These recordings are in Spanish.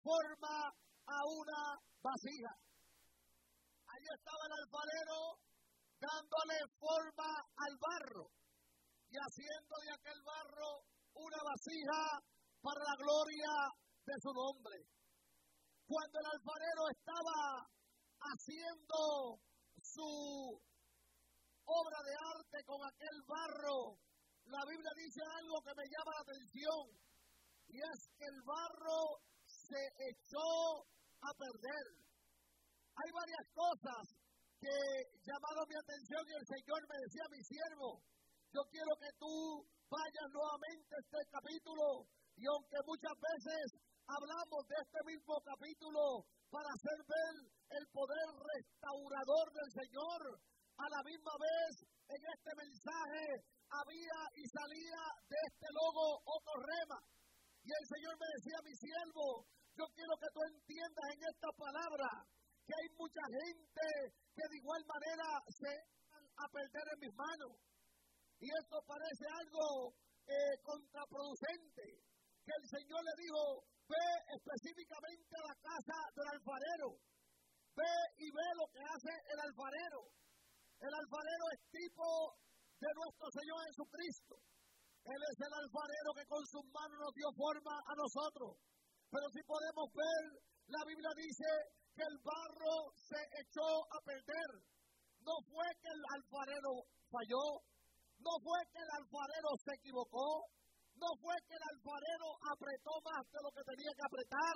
forma a una vasija. Ahí estaba el alfarero dándole forma al barro y haciendo de aquel barro una vasija para la gloria de su nombre. Cuando el alfarero estaba haciendo su obra de arte con aquel barro, la Biblia dice algo que me llama la atención, y es que el barro se echó a perder. Hay varias cosas que llamaron mi atención y el Señor me decía: mi siervo, yo quiero que tú vayas nuevamente a este capítulo, y aunque muchas veces hablamos de este mismo capítulo para hacer ver el poder restaurador del Señor, a la misma vez en este mensaje había y salía de este logo otro rema. Y el Señor me decía: mi siervo, yo quiero que tú entiendas en esta palabra que hay mucha gente que de igual manera se van a perder en mis manos. Y esto parece algo contraproducente, que el Señor le dijo: ve específicamente a la casa del alfarero, ve y ve lo que hace el alfarero. El alfarero es tipo de nuestro Señor Jesucristo. Él es el alfarero que con sus manos nos dio forma a nosotros. Pero si podemos ver, la Biblia dice que el barro se echó a perder. No fue que el alfarero falló, no fue que el alfarero se equivocó, no fue que el alfarero apretó más de lo que tenía que apretar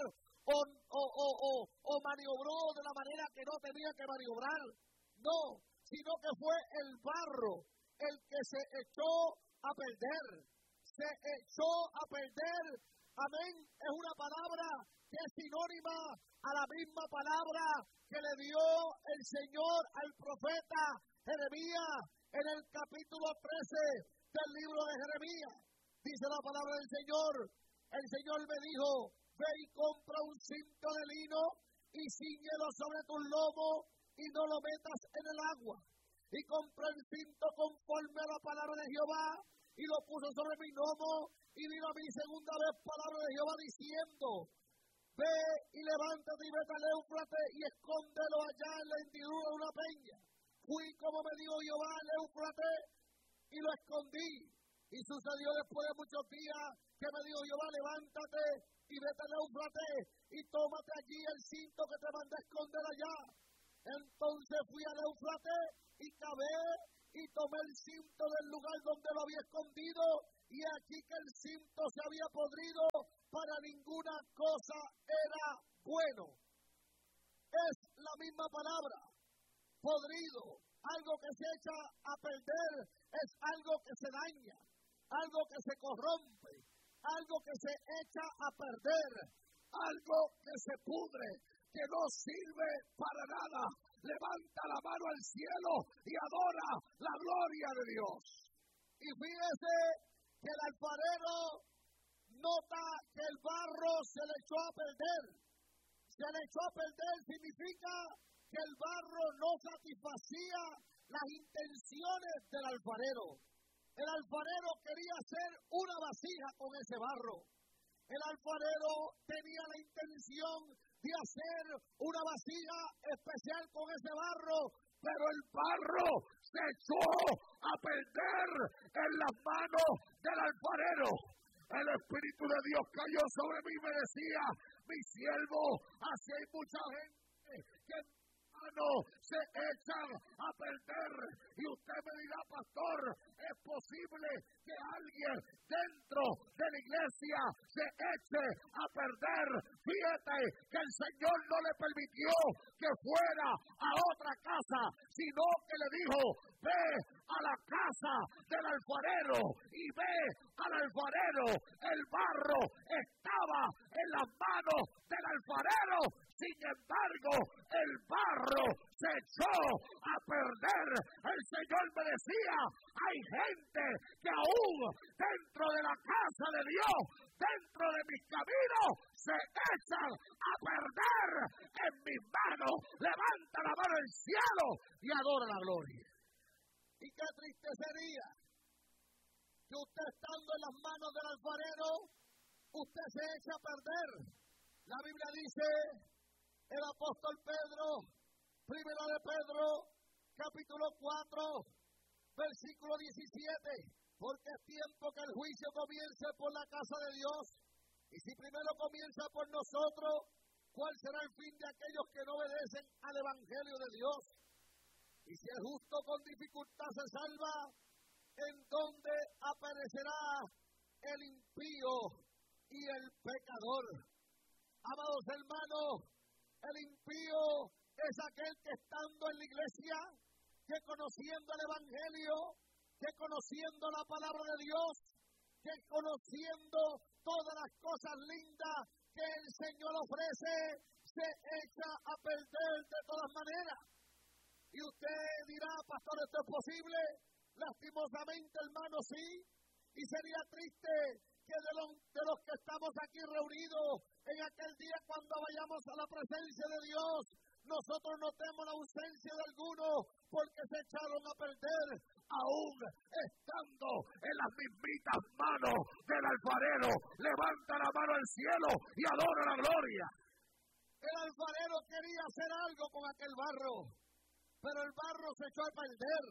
o maniobró de la manera que no tenía que maniobrar. No, sino que fue el barro el que se echó a perder. Se echó a perder. Amén. Es una palabra que es sinónima a la misma palabra que le dio el Señor al profeta Jeremías en el capítulo 13 del libro de Jeremías. Dice la palabra del Señor: el Señor me dijo: ve y compra un cinto de lino y cíñelo sobre tu lomo y no lo metas en el agua. Y compré el cinto conforme a la palabra de Jehová y lo puso sobre mi lomo, y vino a mi segunda vez palabra de Jehová diciendo: ve y levántate y vete al Éufrates y escóndelo allá en la hendidura de una peña. Fui como me dijo Jehová al Éufrates y lo escondí. Y sucedió después de muchos días que me dijo Jehová: levántate y vete al Éufrates y tómate allí el cinto que te mandé a esconder allá. Entonces fui al Éufrates y cavé y tomé el cinto del lugar donde lo había escondido, y aquí que el cinto se había podrido, para ninguna cosa era bueno. Es la misma palabra, podrido. Algo que se echa a perder es algo que se daña, algo que se corrompe, algo que se echa a perder, algo que se pudre, que no sirve para nada. Levanta la mano al cielo y adora la gloria de Dios. Y fíjese que el alfarero nota que el barro se le echó a perder. Se le echó a perder significa que el barro no satisfacía las intenciones del alfarero. El alfarero quería hacer una vasija con ese barro. El alfarero tenía la intención de hacer una vasija especial con ese barro, pero el barro se echó a perder en las manos del alfarero. El Espíritu de Dios cayó sobre mí y me decía: mi siervo, así hay mucha gente que se echan a perder. Y usted me dirá: pastor, ¿es posible que alguien dentro de la iglesia se eche a perder? Fíjate que el Señor no le permitió que fuera a otra casa, sino que le dijo: ve a la casa del alfarero y ve al alfarero. El barro estaba en las manos del alfarero. Sin embargo, el barro se echó a perder. El Señor me decía: hay gente que aún dentro de la casa de Dios, dentro de mis caminos, se echan a perder en mis manos. Levanta la mano al cielo y adora la gloria. Y qué triste sería que usted, estando en las manos del alfarero, usted se eche a perder. La Biblia dice, el apóstol Pedro, primera de Pedro, capítulo 4, versículo 17, porque es tiempo que el juicio comience por la casa de Dios, y si primero comienza por nosotros, ¿cuál será el fin de aquellos que no obedecen al evangelio de Dios? Y si el justo con dificultad se salva, ¿en dónde aparecerá el impío y el pecador? Amados hermanos, el impío es aquel que estando en la iglesia, que conociendo el evangelio, que conociendo la palabra de Dios, que conociendo todas las cosas lindas que el Señor ofrece, se echa a perder de todas maneras. Y usted dirá, pastor, ¿esto es posible? Lastimosamente, hermano, sí. Y sería triste que de los que estamos aquí reunidos en aquel día cuando vayamos a la presencia de Dios, nosotros notemos la ausencia de algunos porque se echaron a perder aún estando en las mismitas manos del alfarero. Levanta la mano al cielo y adora la gloria. El alfarero quería hacer algo con aquel barro, pero el barro se echó a perder.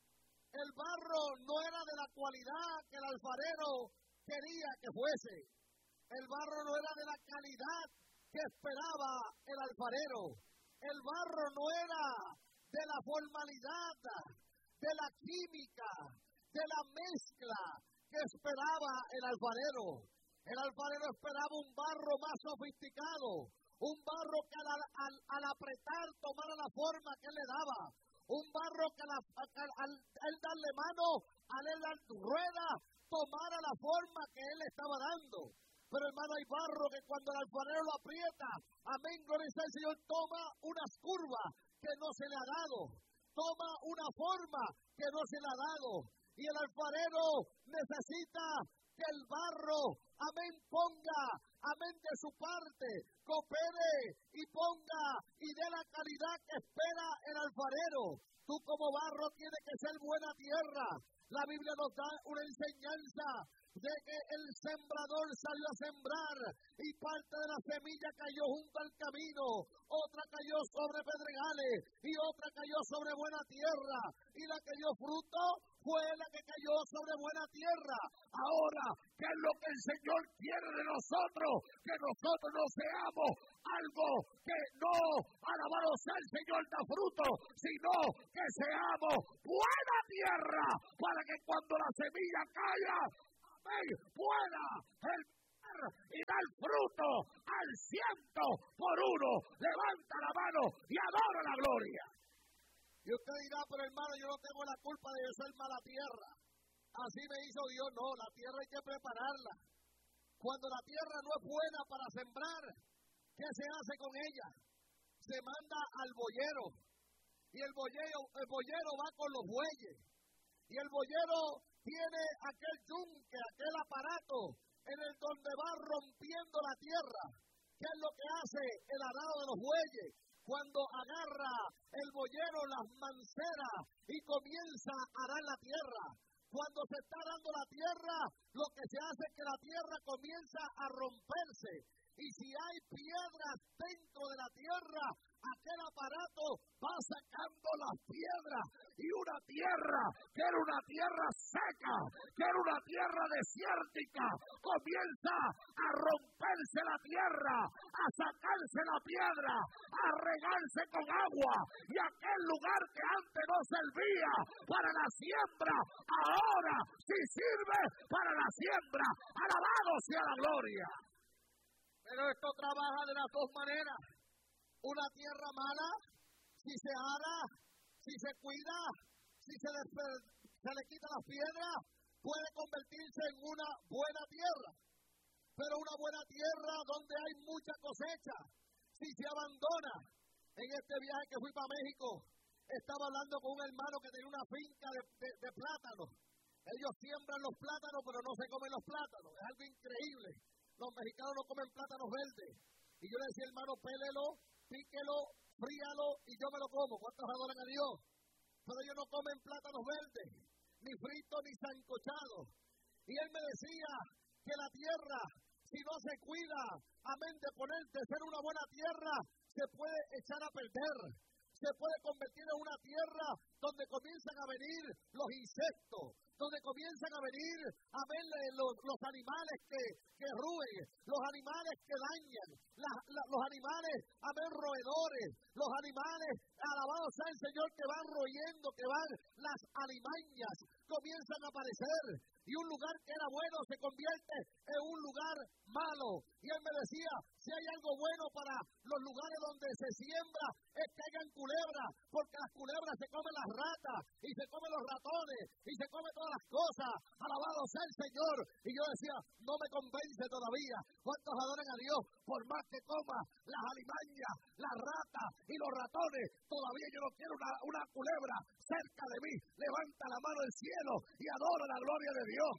El barro no era de la cualidad que el alfarero quería que fuese. El barro no era de la calidad que esperaba el alfarero. El barro no era de la formalidad, de la química, de la mezcla que esperaba el alfarero. El alfarero esperaba un barro más sofisticado, un barro que al apretar tomara la forma que él le daba, un barro que al él darle mano, al él dar rueda, tomara la forma que él le estaba dando. Pero hermano, hay barro que cuando el alfarero lo aprieta, amén, gloria al Señor, toma unas curvas que no se le ha dado, toma una forma que no se le ha dado. Y el alfarero necesita que el barro, amén, ponga, amén, de su parte, coopere y ponga y dé la calidad que espera el alfarero. Tú como barro tienes que ser buena tierra. La Biblia nos da una enseñanza de que el sembrador salió a sembrar y parte de la semilla cayó junto al camino, otra cayó sobre pedregales y otra cayó sobre buena tierra, y la que dio fruto fue la que cayó sobre buena tierra. Ahora, ¿qué es lo que el Señor quiere de nosotros? Que nosotros no seamos algo que no, alabado sea el Señor, da fruto, sino que seamos buena tierra para que cuando la semilla caiga, pueda germinar y dar fruto al 100 por uno. Levanta la mano y adora la gloria. Y usted dirá, pero hermano, yo no tengo la culpa de ser mala tierra. Así me hizo Dios. No, la tierra hay que prepararla. Cuando la tierra no es buena para sembrar, ¿qué se hace con ella? Se manda al boyero. Y el boyero va con los bueyes. Y el boyero tiene aquel yunque, aquel aparato en el donde va rompiendo la tierra. ¿Qué es lo que hace el arado de los bueyes? Cuando agarra el boyero las manceras y comienza a arar la tierra. Cuando se está dando la tierra, lo que se hace es que la tierra comienza a romperse. Y si hay piedras dentro de la tierra, aquel aparato va sacando las piedras. Y una tierra, que era una tierra seca, que era una tierra desértica, comienza a romperse la tierra, a sacarse la piedra, a regarse con agua. Y aquel lugar que antes no servía para la siembra, ahora sí sirve para la siembra. Alabado sea la gloria. Pero esto trabaja de las dos maneras. Una tierra mala, si se ara, si se cuida, si se le quita las piedras, puede convertirse en una buena tierra. Pero una buena tierra donde hay mucha cosecha, si se abandona. En este viaje que fui para México, estaba hablando con un hermano que tenía una finca de plátanos. Ellos siembran los plátanos, pero no se comen los plátanos. Es algo increíble. Los mexicanos no comen plátanos verdes. Y yo le decía, hermano, pélelo, píquelo, fríalo y yo me lo como. ¿Cuántos adoran a Dios? Pero ellos no comen plátanos verdes, ni fritos ni sancochados. Y él me decía que la tierra, si no se cuida, amén, de ser una buena tierra, se puede echar a perder. Se puede convertir en una tierra donde comienzan a venir los insectos, donde comienzan a venir, amén, los animales que ruen, los animales que dañan, los animales, amén, roedores, los animales, alabado sea el Señor, que van royendo, que van, las alimañas comienzan a aparecer, y un lugar que era bueno se convierte en un lugar malo. Y él me decía, si hay algo bueno para los lugares donde se siembra, es que hayan culebras, porque las culebras se comen las ratas, y se comen los ratones, y se comen todas las cosas. Alabado sea el Señor. Y yo decía, no me convence todavía. ¿Cuántos adoran a Dios? Por más que coma las alimañas, las ratas y los ratones, todavía yo no quiero una culebra cerca de mí. Levanta la mano al cielo y adora la gloria de Dios.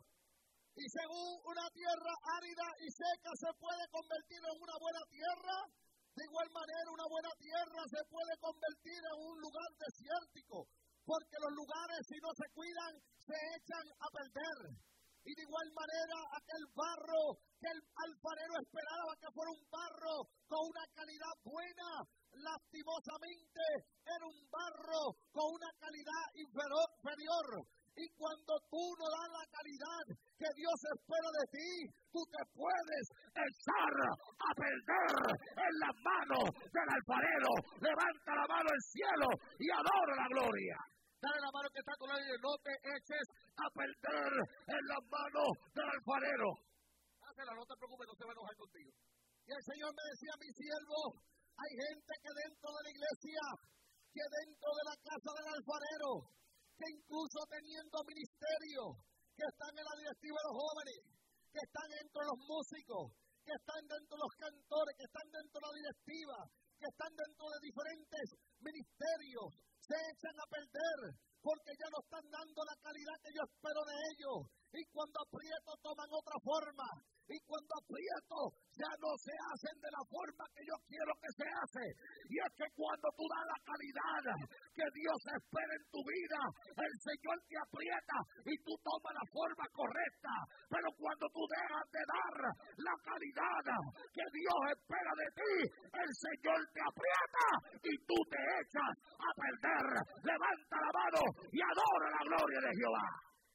Y según una tierra árida y seca se puede convertir en una buena tierra, de igual manera una buena tierra se puede convertir en un lugar desértico, porque los lugares, si no se cuidan, se echan a perder. Y de igual manera aquel barro que el alfarero esperaba que fuera un barro con una calidad buena, lastimosamente era un barro con una calidad inferior. Y cuando tú no das la calidad que Dios espera de ti, tú te puedes echar a perder en las manos del alfarero. Levanta la mano al cielo y adora la gloria. Dale la mano que está con la y no te eches a perder en las manos del alfarero. Hazla, no te preocupes, no se va a enojar contigo. Y el Señor me decía a mi siervo, hay gente que dentro de la iglesia, que dentro de la casa del alfarero, que incluso teniendo ministerio, que están en la directiva de los jóvenes, que están dentro de los músicos, que están dentro de los cantores, que están dentro de la directiva, que están dentro de diferentes ministerios, se echan a perder porque ya no están dando la calidad que yo espero de ellos. Y cuando aprieto toman otra forma. Y cuando aprieto ya no se hacen de la forma que yo quiero que se hace. Y es que cuando tú das la calidad que Dios espera en tu vida, el Señor te aprieta y tú tomas la forma correcta. Pero cuando tú dejas de dar la calidad que Dios espera de ti, el Señor te aprieta y tú te echas a perder. Levanta la mano y adora la gloria de Jehová.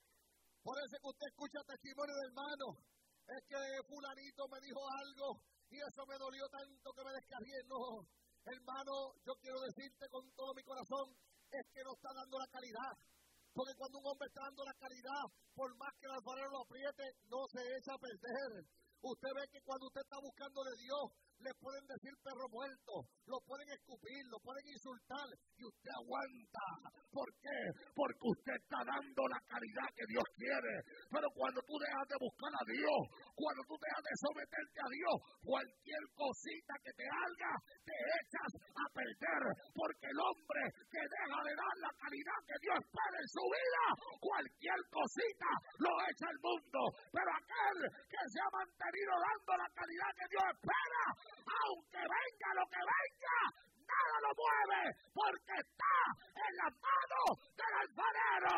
Por eso es que usted escucha testimonio de hermano. Es que fulanito me dijo algo y eso me dolió tanto que me descarrié. No, hermano, yo quiero decirte con todo mi corazón, es que no está dando la calidad. Porque cuando un hombre está dando la calidad, por más que el alfarero lo apriete, no se echa a perder. Usted ve que cuando usted está buscando de Dios, le pueden decir perro muerto, lo pueden escupir, lo pueden insultar, y usted aguanta. ¿Por qué? Porque usted está dando la calidad que Dios quiere. Pero cuando tú dejas de buscar a Dios, cuando tú dejas de someterte a Dios, cualquier cosita que te haga, te echas a perder. Porque el hombre que deja de dar la calidad que Dios espera en su vida, cualquier cosita lo echa al mundo. Pero aquel que se ha mantenido dando la calidad que Dios espera, aunque venga lo que venga, nada lo mueve, porque está en las manos del alfarero.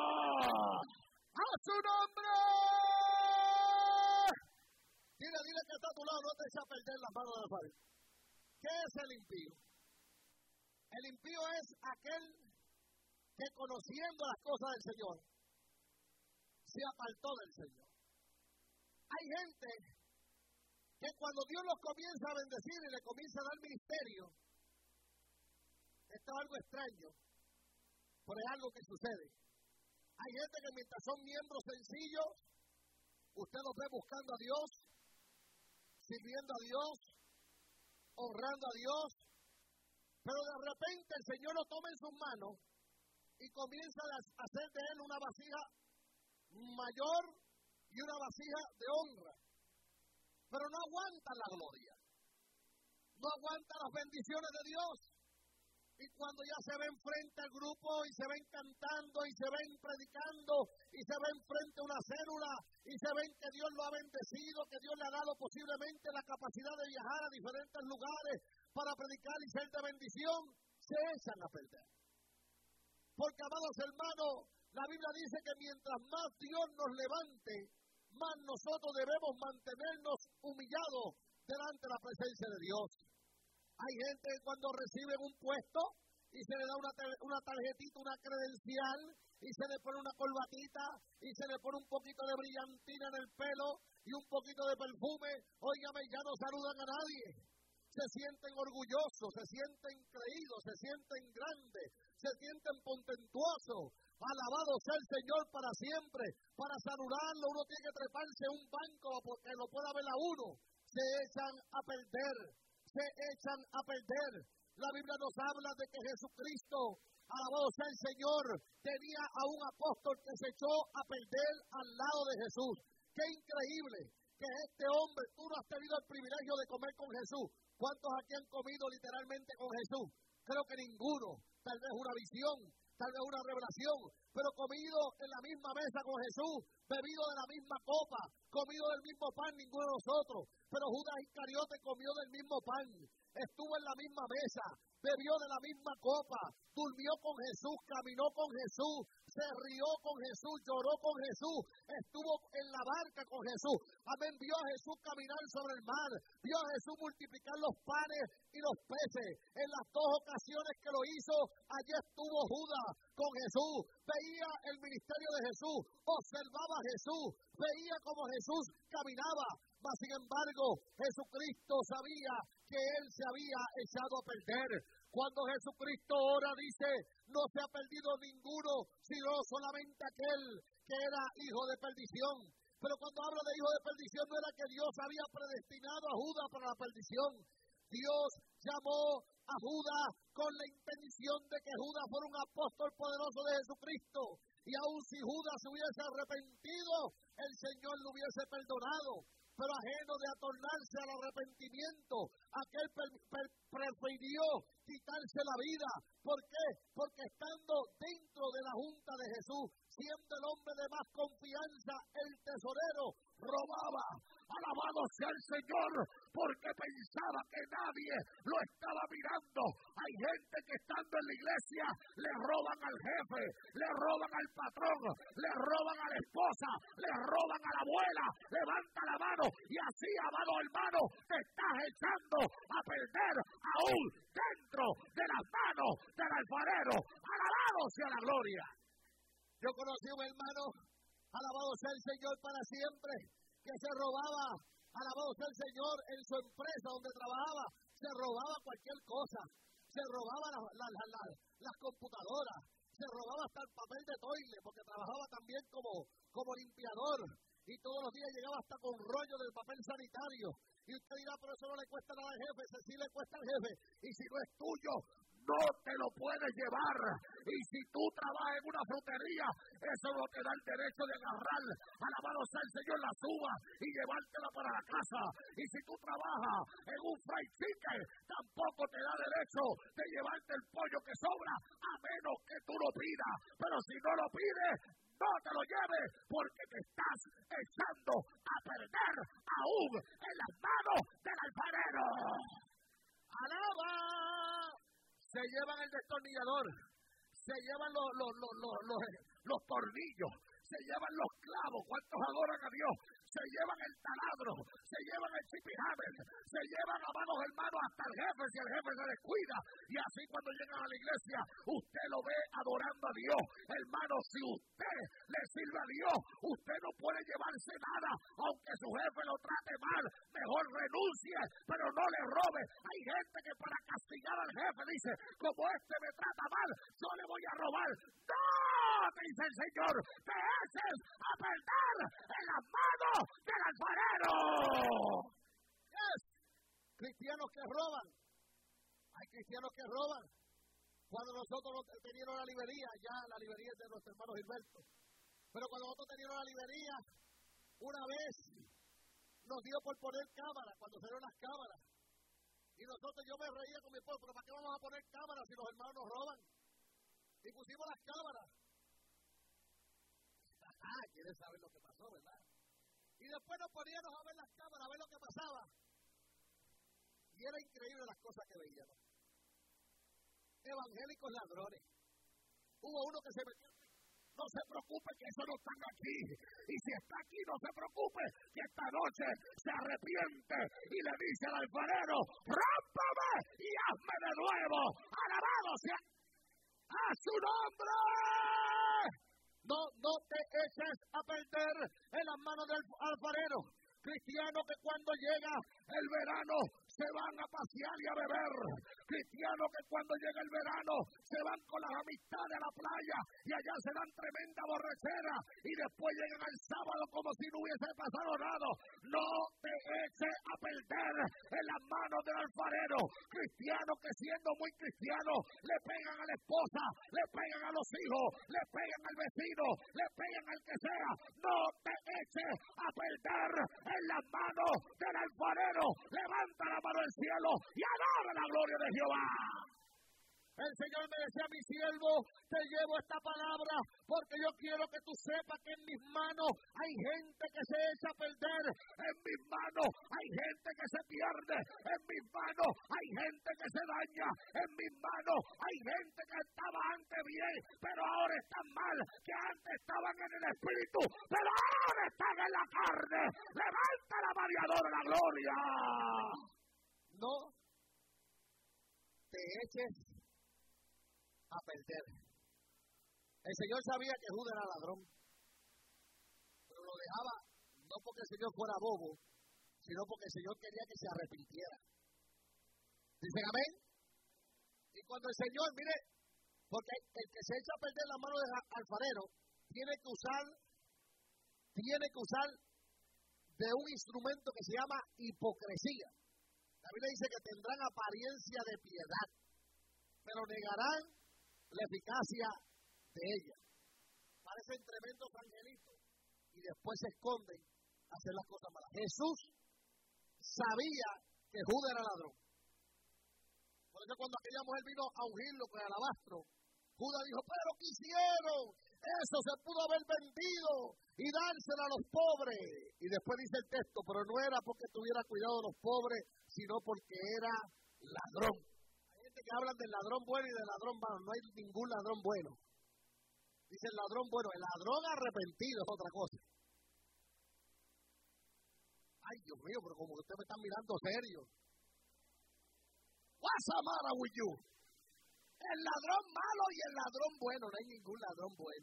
¡A su nombre! Dile que está a tu lado, no te eches a perder las manos del alfarero. ¿Qué es el impío? El impío es aquel que conociendo las cosas del Señor, se apartó del Señor. Hay gente que cuando Dios los comienza a bendecir y le comienza a dar ministerio, esto es algo extraño, pero es algo que sucede. Hay gente que mientras son miembros sencillos, usted los ve buscando a Dios, sirviendo a Dios, honrando a Dios, pero de repente el Señor lo toma en sus manos y comienza a hacer de él una vasija mayor y una vasija de honra. Pero no aguantan la gloria, no aguantan las bendiciones de Dios. Y cuando ya se ven frente al grupo y se ven cantando y se ven predicando y se ven frente a una célula y se ven que Dios lo ha bendecido, que Dios le ha dado posiblemente la capacidad de viajar a diferentes lugares para predicar y ser de bendición, se echan a perder. Porque, amados hermanos, la Biblia dice que mientras más Dios nos levante, más nosotros debemos mantenernos humillados delante de la presencia de Dios. Hay gente que cuando reciben un puesto y se le da una tarjetita, una credencial, y se le pone una corbatita, y se le pone un poquito de brillantina en el pelo, y un poquito de perfume, óigame, ya no saludan a nadie. Se sienten orgullosos, se sienten creídos, se sienten grandes, se sienten contentuosos. Alabado sea el Señor para siempre. Para saludarlo uno tiene que treparse a un banco porque lo pueda ver a uno. Se echan a perder, se echan a perder. La Biblia nos habla de que Jesucristo, alabado sea el Señor, tenía a un apóstol que se echó a perder al lado de Jesús. ¡Qué increíble! Que este hombre, tú no has tenido el privilegio de comer con Jesús. ¿Cuántos aquí han comido literalmente con Jesús? Creo que ninguno. Tal vez una visión, tal vez una revelación, pero comido en la misma mesa con Jesús, bebido de la misma copa, comido del mismo pan, ninguno de nosotros. Pero Judas Iscariote comió del mismo pan, estuvo en la misma mesa, bebió de la misma copa, durmió con Jesús, caminó con Jesús, se rió con Jesús, lloró con Jesús, estuvo en la barca con Jesús. Amén, vio a Jesús caminar sobre el mar, vio a Jesús multiplicar los panes y los peces. En las dos ocasiones que lo hizo, allí estuvo Judas con Jesús, veía el ministerio de Jesús, observaba a Jesús, veía cómo Jesús caminaba. Mas, sin embargo, Jesucristo sabía que él se había echado a perder. Cuando Jesucristo ora, dice, no se ha perdido ninguno, sino solamente aquel que era hijo de perdición. Pero cuando habla de hijo de perdición, no era que Dios había predestinado a Judas para la perdición. Dios llamó a Judas con la intención de que Judas fuera un apóstol poderoso de Jesucristo. Y aun si Judas se hubiese arrepentido, el Señor lo hubiese perdonado. Pero ajeno de atornarse al arrepentimiento, aquel prefirió quitarse la vida. ¿Por qué? Porque estando dentro de la junta de Jesús, siendo el hombre de más confianza, el tesorero robaba. Alabado sea el Señor, porque pensaba que nadie lo estaba mirando. Hay gente que estando en la iglesia le roban al jefe, le roban al patrón, le roban a la esposa, le roban a la abuela. Levanta la mano y así, amado hermano, te estás echando a perder aún dentro de las manos del alfarero. Alabado sea la gloria. Yo conocí a un hermano, alabado sea el Señor para siempre, que se robaba, alabado sea el Señor, en su empresa donde trabajaba, se robaba cualquier cosa, se robaba las computadoras, se robaba hasta el papel de toile, porque trabajaba también como limpiador, y todos los días llegaba hasta con rollo del papel sanitario, y usted dirá, pero eso no le cuesta nada al jefe, sí le cuesta al jefe, y si no es tuyo, no te lo puedes llevar. Y si tú trabajas en una frutería, eso no te da el derecho de agarrar, alabado sea el Señor, las uvas y llevártela para la casa. Y si tú trabajas en un fried chicken, tampoco te da derecho de llevarte el pollo que sobra, a menos que tú lo pidas. Pero si no lo pides, no te lo lleves, porque te estás echando a perder aún en las manos del alfarero. ¡Alaba! Se llevan el destornillador, se llevan los tornillos, se llevan los clavos. ¿Cuántos adoran a Dios? Se llevan el taladro, se llevan el chipijamel, se llevan a manos hermanos hasta el jefe si el jefe se descuida. Y así cuando llegan a la iglesia, usted lo ve adorando a Dios. Hermano, si usted le sirve a Dios, usted no puede llevarse nada, aunque su jefe lo trate mal. Mejor renuncie, pero no le robe. Hay gente que para castigar al jefe dice, como este me trata mal, yo le voy a robar. ¡No! Te dice el Señor, te eches a perder en las manos del alfarero. Yes. Cristianos que roban. Hay cristianos que roban. Cuando nosotros teníamos la librería, ya la librería es de nuestro hermano Gilberto, pero cuando nosotros teníamos la librería, una vez nos dio por poner cámaras, cuando salieron las cámaras, y nosotros, yo me reía con mi esposo, pero ¿para qué vamos a poner cámaras si los hermanos nos roban? Y pusimos las cámaras. ¿Quieres saber lo que pasó, verdad? Y después nos poníamos a ver las cámaras, a ver lo que pasaba. Y era increíble las cosas que veíamos. Evangélicos ladrones. Hubo uno que se metió, no se preocupe que eso no está aquí. Y si está aquí, no se preocupe que esta noche se arrepiente y le dice al alfarero, rómpame y hazme de nuevo. Alabado sea a su nombre. No te eches a perder en las manos del alfarero. Cristiano que cuando llega el verano se van a pasear y a beber. Cristianos que cuando llega el verano se van con las amistades a la playa y allá se dan tremenda borrachera y después llegan el sábado como si no hubiese pasado nada. No te eches a perder en las manos del alfarero. Cristianos que siendo muy cristianos le pegan a la esposa, le pegan a los hijos, le pegan al vecino, le pegan al que sea. No te eches a perder en las manos del alfarero. Levanta la mano al cielo y adora la gloria de Jehová. El Señor me decía a mi siervo, te llevo esta palabra porque yo quiero que tú sepas que en mis manos hay gente que se echa a perder, en mis manos hay gente que se pierde, en mis manos hay gente que se daña, en mis manos hay gente que estaba antes bien, pero ahora están mal, que antes estaban en el espíritu, pero ahora están en la carne. Levanta la mano y adora la gloria. No te eches a perder. El Señor sabía que Judas era ladrón, pero lo dejaba no porque el Señor fuera bobo, sino porque el Señor quería que se arrepintiera. ¿Dicen amén? Y cuando el Señor, mire, porque el que se echa a perder la mano del alfarero tiene que usar de un instrumento que se llama hipocresía. La Biblia dice que tendrán apariencia de piedad, pero negarán la eficacia de ella. Parecen tremendos angelitos y después se esconden a hacer las cosas malas. Jesús sabía que Judas era ladrón. Por eso cuando aquella mujer vino a ungirlo con alabastro, Judas dijo, pero ¿qué hicieron? Eso se pudo haber vendido y dárselo a los pobres. Y después dice el texto, pero no era porque tuviera cuidado de los pobres, sino porque era ladrón. Hay gente que hablan del ladrón bueno y del ladrón malo. No hay ningún ladrón bueno. Dice el ladrón bueno, el ladrón arrepentido es otra cosa. Ay, Dios mío, pero como que ustedes me están mirando serio. What's the matter with you? El ladrón malo y el ladrón bueno, no hay ningún ladrón bueno.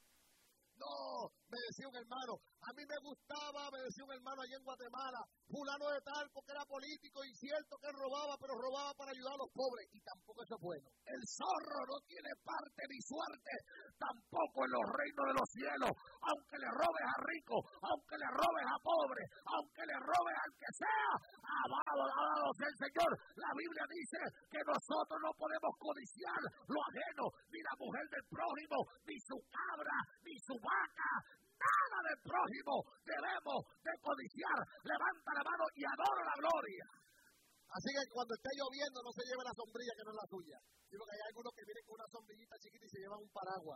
No, me decía un hermano, a mí me gustaba, me decía un hermano allá en Guatemala, fulano de tal porque era político y cierto que él robaba, pero robaba para ayudar a los pobres y tampoco eso es bueno. El zorro no tiene parte ni suerte, tampoco en los reinos de los cielos, aunque le robes a rico, aunque le robes a pobre, aunque le robes al que sea, alabado sea el Señor. La Biblia dice que nosotros no podemos codiciar lo ajeno, ni la mujer del prójimo, ni su cabra, ni su vaca, nada del prójimo debemos de codiciar. Levanta la mano y adora la gloria. Así que cuando esté lloviendo no se lleve la sombrilla que no es la suya, sino que hay algunos que vienen con una sombrillita chiquita y se llevan un paraguas.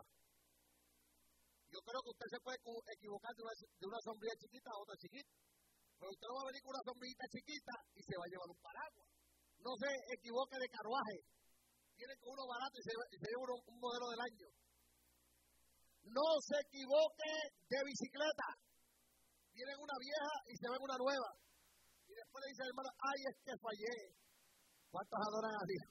Yo creo que usted se puede equivocar de una sombrilla chiquita a otra chiquita, pero usted no va a venir con una sombrillita chiquita y se va a llevar un paraguas. No se equivoque de carruaje, vienen con uno barato y se lleva un modelo del año. No se equivoque de bicicleta. Viene una vieja y se ve una nueva. Y después le dice al hermano, ay, es que fallé. ¿Cuántos adoran a Dios?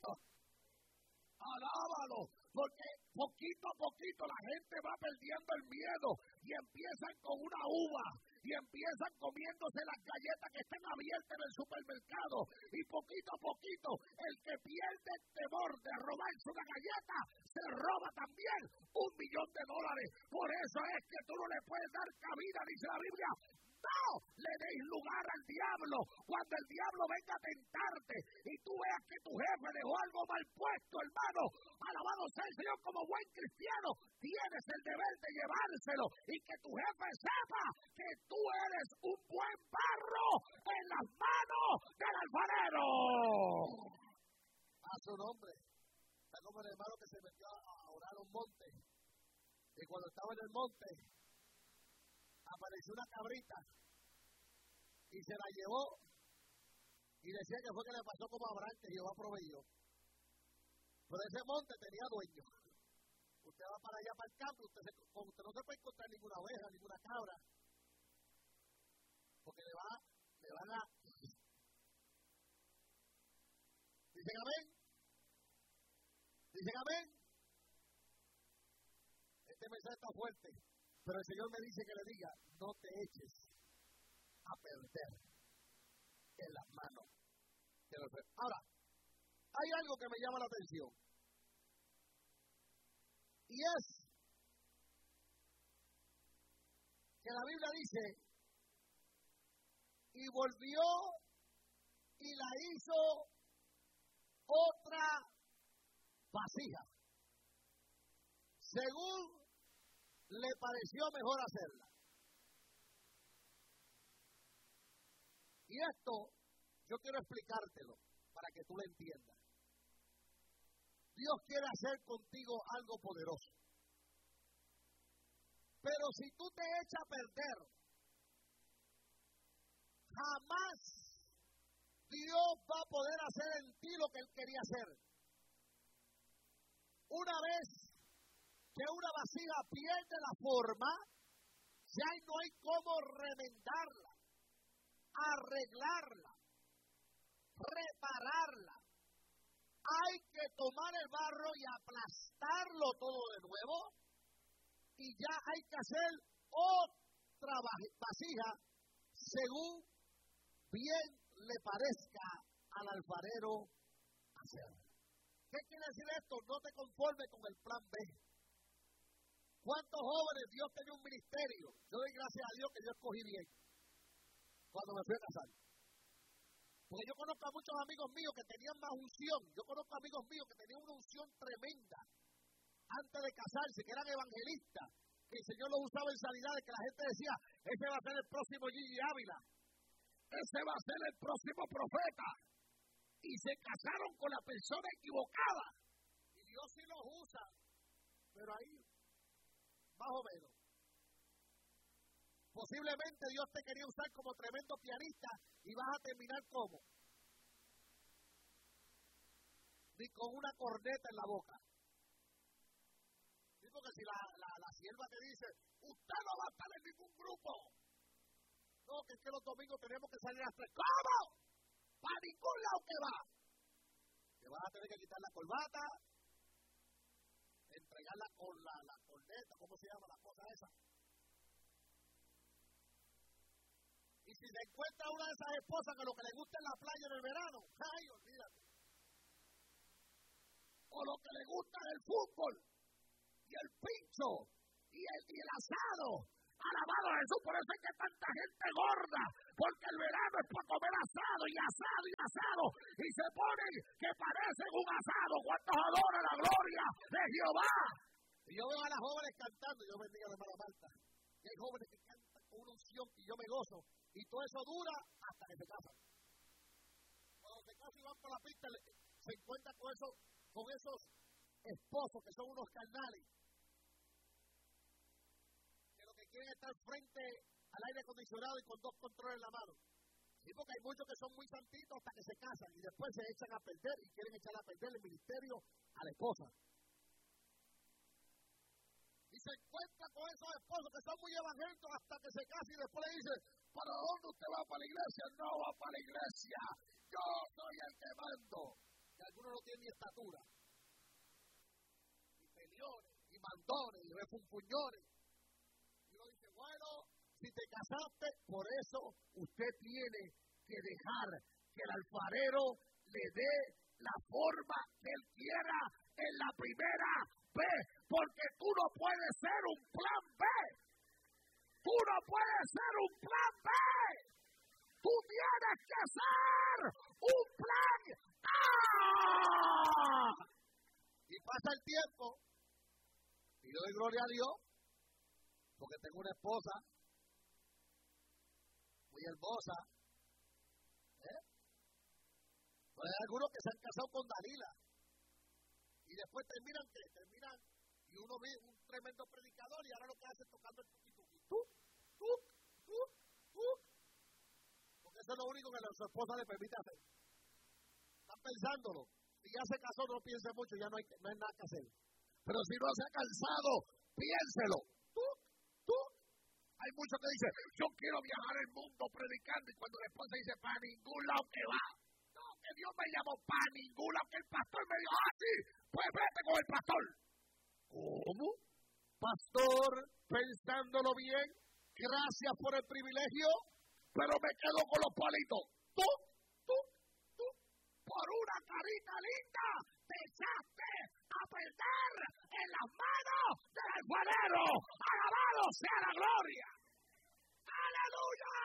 Alábalo, porque poquito a poquito la gente va perdiendo el miedo y empiezan con una uva y empiezan comiéndose las galletas que están abiertas en el supermercado y poquito a poquito el que pierde el temor de robarse una galleta se roba también $1,000,000. Por eso es que tú no le puedes dar cabida, dice la Biblia. No le deis lugar al diablo. Cuando el diablo venga a tentarte y tú veas que tu jefe dejó algo mal puesto, hermano, alabado sea el Señor, como buen cristiano, tienes el deber de llevárselo y que tu jefe sepa que tú eres un buen barro en las manos del alfarero. A su nombre. Está como el hermano que se metió a orar a un monte y cuando estaba en el monte apareció una cabrita y se la llevó y decía que fue que le pasó como a Abraham, que Jehová proveyó. Pero ese monte tenía dueño. Usted va para allá, para el campo, usted no se puede encontrar ninguna oveja, ninguna cabra. Porque le van a... ¿Dicen amén? ¿Dicen amén? Este mensaje está fuerte, pero el Señor me dice que le diga, no te eches a perder en las manos de los reyes. Ahora, hay algo que me llama la atención, y es que la Biblia dice, y volvió y la hizo otra vasija, según le pareció mejor hacerla. Y esto yo quiero explicártelo para que tú lo entiendas. Dios quiere hacer contigo algo poderoso. Pero si tú te echas a perder, jamás Dios va a poder hacer en ti lo que Él quería hacer. Una vez que una vasija pierde la forma, ya no hay cómo remendarla, arreglarla, repararla. Hay que tomar el barro y aplastarlo todo de nuevo, y ya hay que hacer otra vasija según bien le parezca al alfarero hacer. ¿Qué quiere decir esto? No te conformes con el plan B. ¿Cuántos jóvenes Dios tenía un ministerio? Yo doy gracias a Dios que yo escogí bien cuando me fui a casar. Porque yo conozco a muchos amigos míos que tenían más unción. Yo conozco a amigos míos que tenían una unción tremenda antes de casarse, que eran evangelistas, que el Señor los usaba en sanidades, que la gente decía, ese va a ser el próximo Gigi Ávila, ese va a ser el próximo profeta. Y se casaron con la persona equivocada. Y Dios sí los usa, pero ahí, más o menos. Posiblemente Dios te quería usar como tremendo pianista y vas a terminar como ni con una corneta en la boca. Sí, porque si la sierva te dice, usted no va a estar en ningún grupo. No, que es que los domingos tenemos que salir a hacer. ¿Cómo? Para ningún lado que va. Te vas a tener que quitar la corbata, entregarla con la corneta, ¿cómo se llama la cosa esa? Y si se encuentra una de esas esposas que lo que le gusta es la playa en el verano, ¡ay, olvídate! O lo que le gusta es el fútbol, y el pincho, y el asado. Alabado a Jesús, por eso es que tanta gente gorda, porque el verano es para comer asado, y asado, y asado, y se ponen que parecen un asado. ¿Cuántos adoran la gloria de Jehová? Y yo veo a las jóvenes cantando, y yo bendiga a la hermana Marta, y hay jóvenes que cantan con una unción, y yo me gozo. Y todo eso dura hasta que se casan. Cuando se casan y van por la pista, se encuentran con esos esposos que son unos carnales, que lo que quieren es estar frente al aire acondicionado y con 2 controles en la mano. Sí, porque hay muchos que son muy santitos hasta que se casan y después se echan a perder y quieren echar a perder el ministerio a la esposa. Y se encuentra con esos esposos que son muy evangélicos hasta que se casan y después le dicen, ¿para dónde usted va? ¿Para la iglesia? No va para la iglesia. Yo soy el que mando. Y algunos no tienen ni estatura. Y peleones, y mandones, y refunfuñones. Y uno dice, bueno, si te casaste, por eso usted tiene que dejar que el alfarero le dé la forma que él quiera en la primera vez. Porque tú no puedes ser un plan B. Tú no puedes ser un plan B. Tú tienes que ser un plan A. Y pasa el tiempo. Y yo doy gloria a Dios. Porque tengo una esposa muy hermosa. Pues hay algunos que se han casado con Dalila. Y después terminan, y uno ve un tremendo predicador y ahora lo que hace es tocando el tuki-tuki. Porque eso es lo único que su esposa le permite hacer. Están pensándolo. Si ya se casó, no piense mucho, ya no hay nada que hacer. Pero si no se ha cansado, piénselo. Tú. Hay muchos que dicen, yo quiero viajar el mundo predicando, y cuando la esposa dice, para ningún lado que va. No, que Dios me llamó para ningún lado, que el pastor me dijo, sí, pues vete con el pastor. ¿Cómo? Pastor, pensándolo bien, gracias por el privilegio, pero me quedo con los palitos. Tú, por una carita linda, te echaste a perder en las manos del alfarero. ¡Alabado sea la gloria!